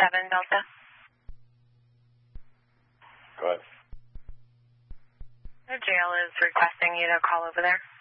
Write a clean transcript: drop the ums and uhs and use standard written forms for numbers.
Delta. Go ahead. The jail is requesting you to call over there.